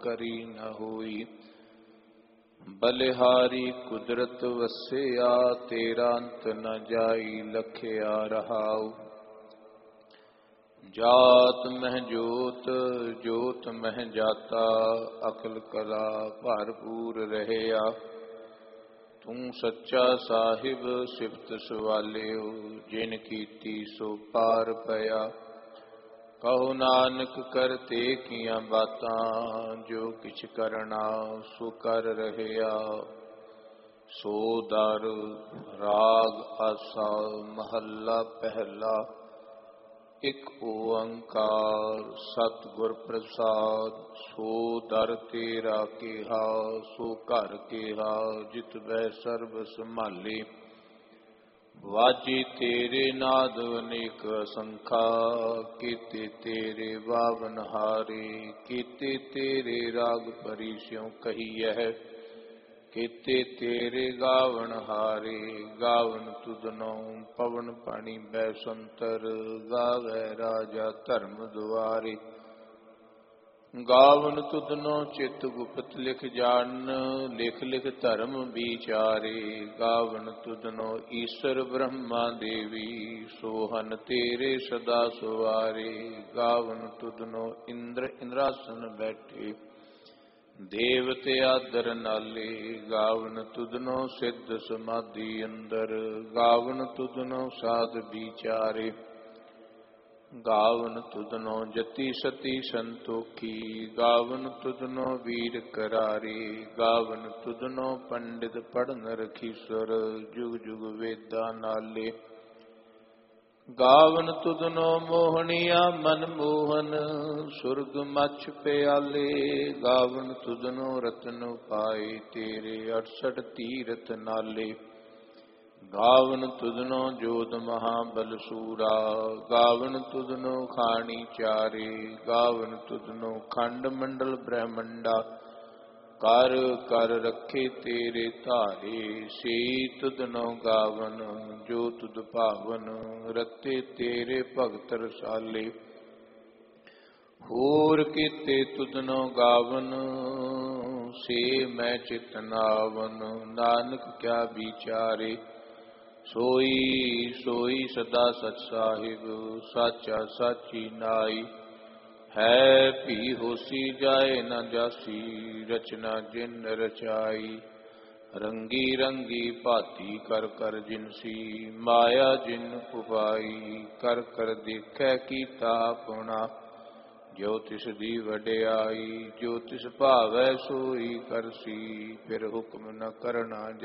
करी न होई। बलिहारी कुदरत वसिया तेरा अंत न जाई लखिया रहाऊ। जात मह जोत जोत मह जाता अकल कला भरपूर रहया। तू सच्चा साहिब सिफत सवालियो जिन कीती सो पार पया। कहो नानक करते किया बातां जो किछ करना सो कर रहया। सो दर राग आसा महला पहला। एक ओंकार सतगुर प्रसाद। सो दर तेरा केहा सो घर केहा जित बै सर्ब संभाले। वाजे तेरे नाद अनेक असंखा कीते तेरे बावन हारे। कीते तेरे राग परिस्यों कहियह कीते तेरे गावन हारे। गावन तुधनों पवन पानी बैसंतर गावै राजा धर्म दुआरे। गावन तुधनों चित गुप्त लिख जान लिख लिख धर्म विचारे। गावन तुधनों ईश्वर ब्रह्मा देवी सोहन तेरे सदा सुवारे। गावन तुधनों इंद्र इंद्रासन बैठे देवते आदर नाले। गावन तुधनों सिद्ध समाधि अंदर गावन तुधनों साध विचारे। गावन तुधनों जति सती संतोखी गावन तुधनों वीर करारे। गावन तुधनों पंडित पढ़न रखीसर जुग जुग वेदा नाले। गावन तुधनों मोहनिया मन मोहन सुरग मछ प्याले। गावन तुधनों रतन पाए तेरे 68 तीरथ नाले। गावन तुधनों जोध महाबल सूरा गावन तुधनों खानी चारे। गावन तुधनों खंड मंडल ब्रह्मंडा कर कर रखे तेरे धारे। से तुधनों गावन जो तुध भावन रते तेरे भगत रसाले। होर कीते तुधनों गावन से मैं चितनावन नानक क्या विचारे। सोई सोई सदा सच साहिब साचा साची नाई। है भी होसी जाए न जासी रचना जिन रचाई। रंगी रंगी भाती कर कर जिनसी माया जिन उपाई। कर कर देखै कीता अपना जो तिस दी वड्याई। जो तिस भावै सोई करसी फिर हुक्म न करना